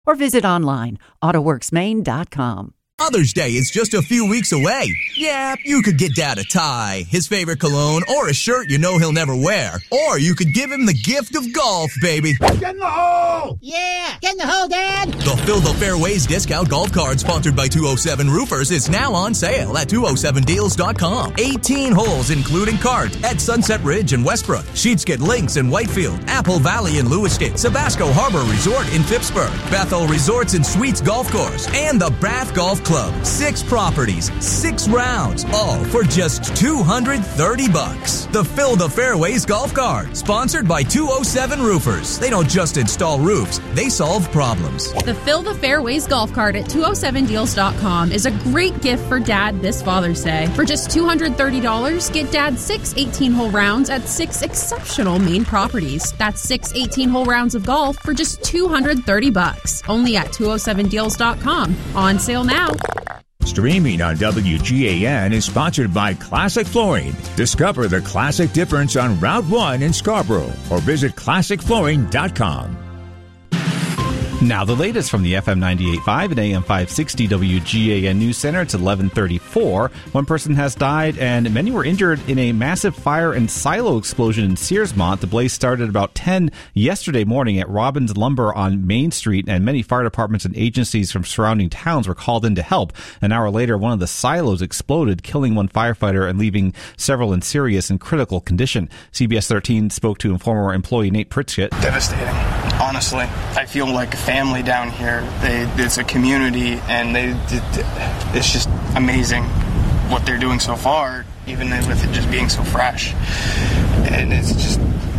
or visit online, autoworksmaine.com. Mother's Day is just a few weeks away. Yeah, you could get Dad a tie, his favorite cologne, or a shirt you know he'll never wear. Or you could give him the gift of golf, baby. Get in the hole! Yeah, get in the hole, Dad! The Fill the Fairways discount golf card sponsored by 207 Roofers is now on sale at 207deals.com. 18 holes including cart at Sunset Ridge in Westbrook, Sheetskin Links in Whitefield, Apple Valley in Lewiston, Sabasco Harbor Resort in Phippsburg, Bethel Resorts and Suites Golf Course, and the Bath Golf Club. 6 properties, 6 rounds, all for just $230. The Fill the Fairways golf cart, sponsored by 207 Roofers. They don't just install roofs, they solve problems. The Fill the Fairways golf cart at 207deals.com is a great gift for Dad this Father's Day. For just $230, get Dad 6 18-hole rounds at 6 exceptional Maine properties. That's 6 18-hole rounds of golf for just $230. Only at 207deals.com. On sale now. Streaming on WGAN is sponsored by Classic Flooring. Discover the classic difference on Route 1 in Scarborough or visit classicflooring.com. Now the latest from the FM 98.5 and AM 560 WGAN News Center. It's 11:34. One person has died and many were injured in a massive fire and silo explosion in Searsmont. The blaze started about 10 yesterday morning at Robbins Lumber on Main Street, and many fire departments and agencies from surrounding towns were called in to help. An hour later, one of the silos exploded, killing one firefighter and leaving several in serious and critical condition. CBS 13 spoke to former employee Nate Pritchett. Devastating. Honestly, I feel like a family down here. It's a community, and it's just amazing what they're doing so far, even with it just being so fresh. And it's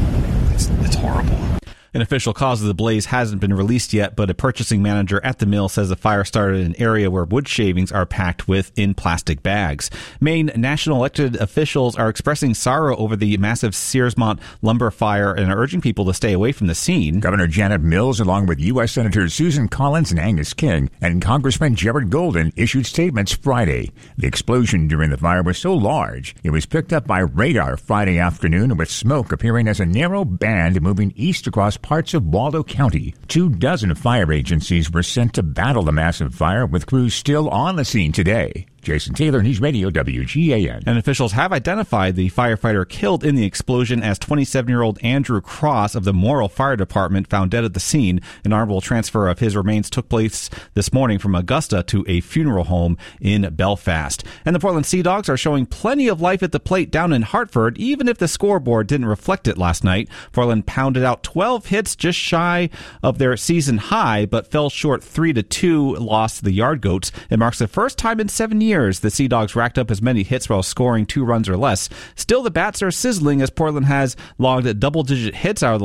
horrible. An official cause of the blaze hasn't been released yet, but a purchasing manager at the mill says the fire started in an area where wood shavings are packed in plastic bags. Maine national elected officials are expressing sorrow over the massive Searsmont lumber fire and are urging people to stay away from the scene. Governor Janet Mills, along with U.S. Senators Susan Collins and Angus King, and Congressman Jared Golden, issued statements Friday. The explosion during the fire was so large, it was picked up by radar Friday afternoon, with smoke appearing as a narrow band moving east across parts of Waldo County. 24 fire agencies were sent to battle the massive fire, with crews still on the scene today. Jason Taylor, News Radio, WGAN. And officials have identified the firefighter killed in the explosion as 27-year-old Andrew Cross of the Morrill Fire Department, found dead at the scene. An honorable transfer of his remains took place this morning from Augusta to a funeral home in Belfast. And the Portland Sea Dogs are showing plenty of life at the plate down in Hartford, even if the scoreboard didn't reflect it last night. Portland pounded out 12 hits, just shy of their season high, but fell short 3-2 loss to the Yard Goats. It marks the first time in 7 years the Sea Dogs racked up as many hits while scoring 2 runs or less. Still, the Bats are sizzling as Portland has logged double-digit hits out of the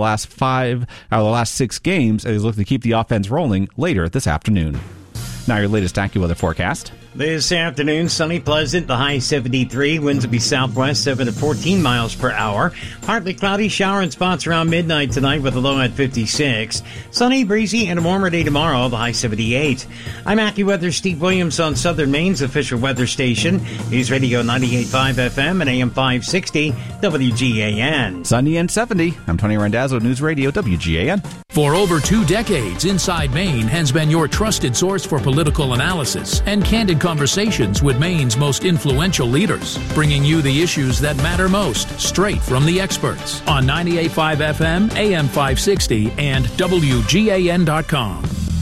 last 6 games and is looking to keep the offense rolling later this afternoon. Now your latest AccuWeather forecast. This afternoon, sunny, pleasant, the high 73. Winds will be southwest 7 to 14 miles per hour. Partly cloudy, shower in spots around midnight tonight with a low at 56. Sunny, breezy, and a warmer day tomorrow, the high 78. I'm AccuWeather Steve Williams on Southern Maine's official weather station. News Radio 98.5 FM and AM 560 WGAN. Sunny and 70. I'm Tony Randazzo, News Radio WGAN. For over 2 decades, Inside Maine has been your trusted source for political analysis and candid conversations with Maine's most influential leaders, bringing you the issues that matter most, straight from the experts, on 98.5 FM, AM 560, and WGAN.com.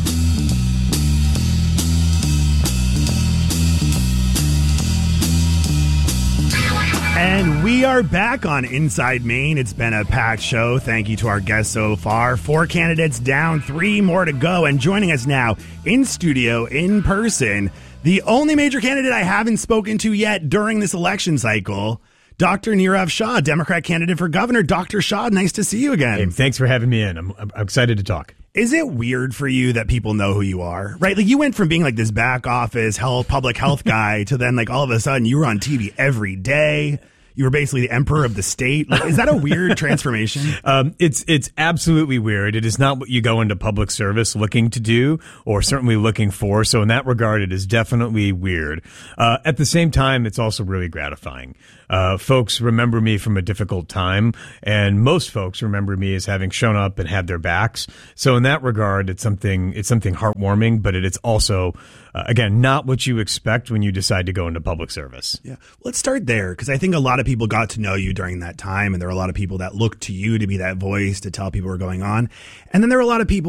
And we are back on Inside Maine. It's been a packed show. Thank you to our guests so far. 4 candidates down, 3 more to go. And joining us now in studio, in person, the only major candidate I haven't spoken to yet during this election cycle, Dr. Nirav Shah, Democrat candidate for governor. Dr. Shah, nice to see you again. Hey, thanks for having me in. I'm excited to talk. Is it weird for you that people know who you are, right? Like, you went from being like this back office public health guy to then, like, all of a sudden you were on TV every day. you were basically the emperor of the state. Like, is that a weird transformation? It's absolutely weird. It is not what you go into public service looking to do, or certainly looking for. So in that regard, it is definitely weird. At the same time, it's also really gratifying. Folks remember me from a difficult time, and most folks remember me as having shown up and had their backs. So in that regard, it's something heartwarming, but it's also, again, not what you expect when you decide to go into public service. Yeah. Let's start there, because I think a lot of people got to know you during that time, and there were a lot of people that looked to you to be that voice to tell people what were going on. And then there were a lot of people